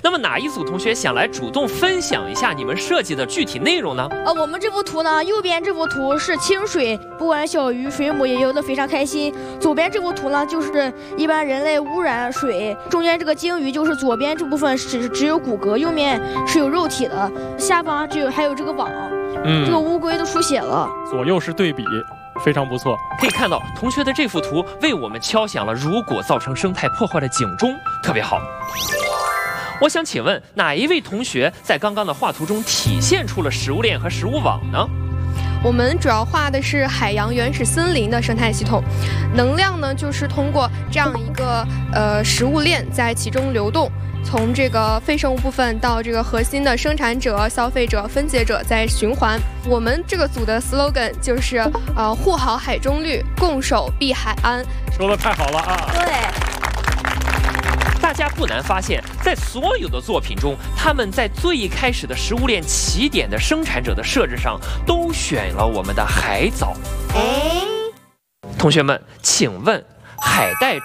那么哪一组同学想来主动分享一下你们设计的具体内容呢？ 我们这幅图呢，右边这幅图是清水，不管小鱼、水母也游得非常开心。左边这幅图呢，就是一般人类污染水。中间这个鲸鱼就是左边这部分只有骨骼，右面是有肉体的，下方还有这个网。这个乌龟都出血了。 左右是对比。非常不错， 可以看到同学的这幅图为我们敲响了如果造成生态破坏的警钟，特别好。我想请问哪一位同学在刚刚的画图中体现出了食物链和食物网呢？ 我们主要画的是海洋原始森林的生态系统，能量呢就是通过这样一个食物链在其中流动。从这个非生物部分到这个核心的生产者、消费者、分解者在循环。我们这个组的 slogan 就是护好海中绿，共守碧海安。 说的太好了啊！ 对。 大家不难发现，在所有的作品中，他们在最一开始的食物链起点的生产者的设置上，都选了我们的海藻。同学们，请问海带